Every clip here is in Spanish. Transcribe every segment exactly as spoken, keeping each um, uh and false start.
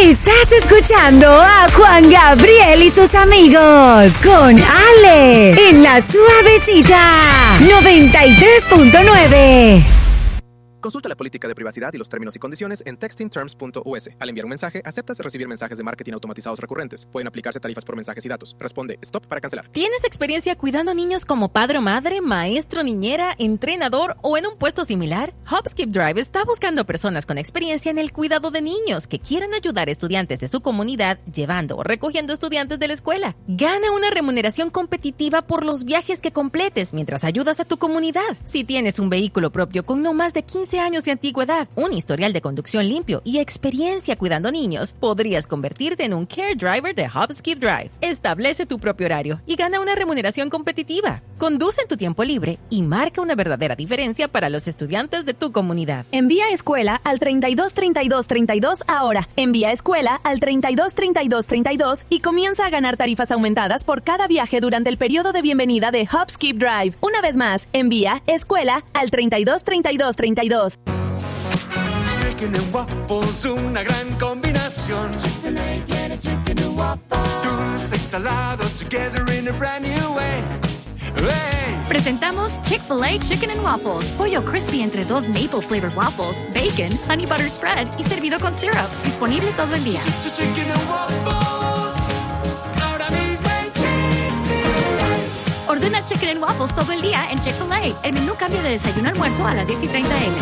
Estás escuchando a Juan Gabriel y sus amigos con Ale en La Suavecita noventa y tres punto nueve. Consulta la política de privacidad y los términos y condiciones en texting terms punto u s. Al enviar un mensaje, aceptas recibir mensajes de marketing automatizados recurrentes. Pueden aplicarse tarifas por mensajes y datos. Responde stop para cancelar. ¿Tienes experiencia cuidando niños como padre o madre, maestro, niñera, entrenador o en un puesto similar? Hopskip Drive está buscando personas con experiencia en el cuidado de niños que quieran ayudar a estudiantes de su comunidad llevando o recogiendo estudiantes de la escuela. Gana una remuneración competitiva por los viajes que completes mientras ayudas a tu comunidad. Si tienes un vehículo propio con no más de quince años de antigüedad, un historial de conducción limpio y experiencia cuidando niños, podrías convertirte en un Care Driver de Hopskip Drive. Establece tu propio horario y gana una remuneración competitiva. Conduce en tu tiempo libre y marca una verdadera diferencia para los estudiantes de tu comunidad. Envía escuela al treinta y dos treinta y dos treinta y dos ahora. Envía escuela al treinta y dos treinta y dos treinta y dos y comienza a ganar tarifas aumentadas por cada viaje durante el periodo de bienvenida de Hopskip Drive. Una vez más, envía escuela al treinta y dos treinta y dos treinta y dos. Chicken and waffles, una gran combinación. Chick-fil-A tiene chicken and waffles. Dulce y salado together in a brand new way. Hey. Presentamos Chick-fil-A Chicken and Waffles. Pollo crispy entre dos maple flavored waffles, bacon, honey butter spread y servido con syrup. Disponible todo el día. Chicken and waffles. Ahora mismo en Chick-fil-A. Ordena Chicken and Waffles todo el día en Chick-fil-A. El menú cambia de desayuno a almuerzo a las diez y treinta eme.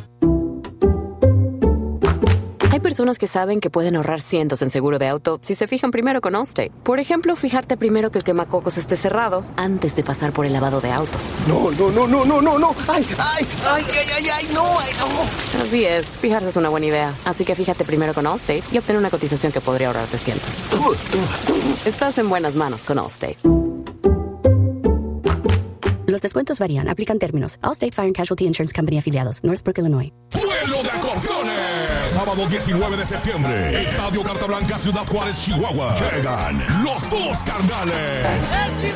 Hay personas que saben que pueden ahorrar cientos en seguro de auto si se fijan primero con Allstate. Por ejemplo, fijarte primero que el quemacocos esté cerrado antes de pasar por el lavado de autos. No, no, no, no, no, no, no. Ay, ay, ay, ay, ay, ay, no, ay, no. Así es, fijarse es una buena idea. Así que fíjate primero con Allstate y obtén una cotización que podría ahorrarte cientos. Estás en buenas manos con Allstate. Los descuentos varían. Aplican términos. Allstate Fire and Casualty Insurance Company afiliados. Northbrook, Illinois. ¡Duelo de acordeones! Sábado diecinueve de septiembre. Estadio Carta Blanca, Ciudad Juárez, Chihuahua. Llegan los dos carnales.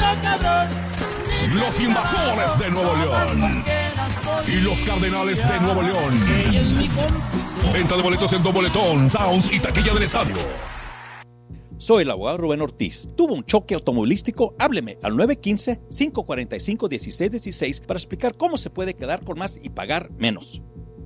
Los invasores de Nuevo León. Y los cardenales de Nuevo León. Venta de boletos en Doboletón, Sounds y taquilla del estadio. Soy el abogado Rubén Ortiz. ¿Tuvo un choque automovilístico? Hábleme al nueve uno cinco, cinco cuatro cinco, uno seis uno seis para explicar cómo se puede quedar con más y pagar menos.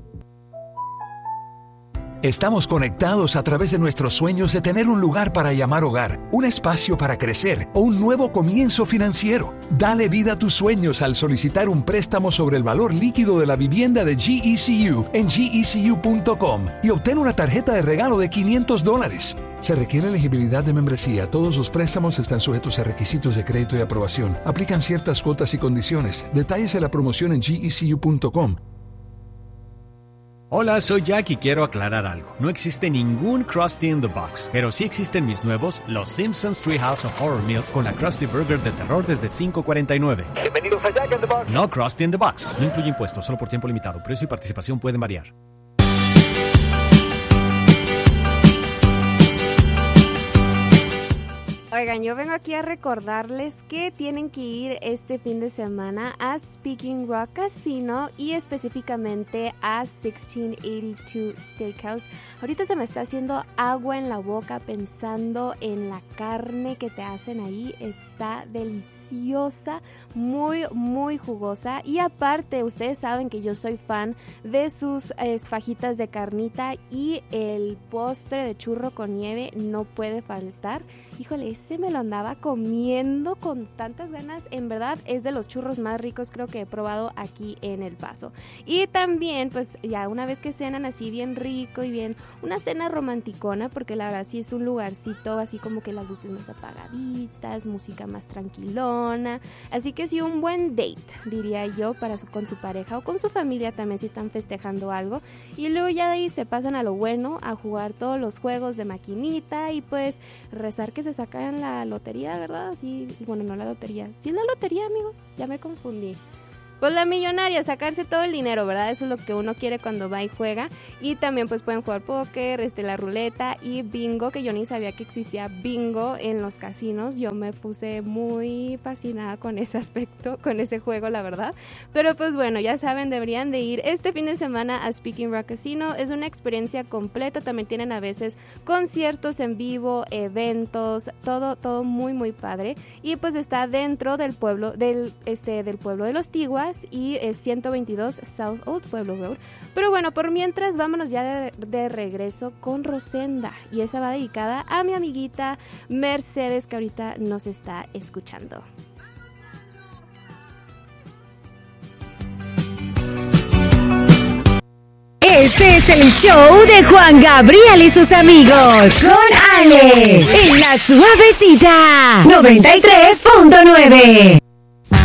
Estamos conectados a través de nuestros sueños de tener un lugar para llamar hogar, un espacio para crecer o un nuevo comienzo financiero. Dale vida a tus sueños al solicitar un préstamo sobre el valor líquido de la vivienda de G E C U en G E C U punto com y obtén una tarjeta de regalo de quinientos dólares. Se requiere elegibilidad de membresía. Todos los préstamos están sujetos a requisitos de crédito y aprobación. Aplican ciertas cuotas y condiciones. Detalles de la promoción en G E C U punto com. Hola, soy Jack y quiero aclarar algo. No existe ningún Krusty in the Box, pero sí existen mis nuevos Los Simpsons Treehouse of Horror Meals con la Krusty Burger de terror desde cinco cuarenta y nueve. Bienvenidos a Jack in the Box. No Krusty in the Box. No incluye impuestos, solo por tiempo limitado. Precio y participación pueden variar. Oigan, yo vengo aquí a recordarles que tienen que ir este fin de semana a Speaking Rock Casino y específicamente a dieciséis ochenta y dos Steakhouse. Ahorita se me está haciendo agua en la boca pensando en la carne que te hacen ahí. Está deliciosa, muy, muy jugosa. Y aparte, ustedes saben que yo soy fan de sus eh, fajitas de carnita y el postre de churro con nieve no puede faltar. Híjole, ese me lo andaba comiendo con tantas ganas. En verdad, es de los churros más ricos creo que he probado aquí en El Paso. Y también, pues, ya una vez que cenan así bien rico y bien, una cena romanticona, porque la verdad sí es un lugarcito así como que las luces más apagaditas, música más tranquilona. Así que sí, un buen date, diría yo, para su, con su pareja o con su familia también si están festejando algo. Y luego ya de ahí se pasan a lo bueno, a jugar todos los juegos de maquinita y pues rezar que se sacan la lotería, ¿verdad? Sí, bueno, no la lotería. Sí es la lotería, amigos, ya me confundí. pues la millonaria, sacarse todo el dinero, ¿verdad? Eso es lo que uno quiere cuando va y juega. Y también pues pueden jugar póker, este, la ruleta y bingo, que yo ni sabía que existía bingo en los casinos. Yo me puse muy fascinada con ese aspecto, con ese juego, la verdad. Pero pues bueno, ya saben, deberían de ir este fin de semana a Speaking Rock Casino. Es una experiencia completa, también tienen a veces conciertos en vivo, eventos, todo, todo muy muy padre. Y pues está dentro del pueblo, del, este, del pueblo de Los Tiguas y es ciento veintidós South Old Pueblo Road. Pero bueno, por mientras vámonos ya de, de regreso con Rosenda, y esa va dedicada a mi amiguita Mercedes, que ahorita nos está escuchando. Este es el show de Juan Gabriel y sus amigos. Con Ale, en La Suavecita, noventa y tres punto nueve.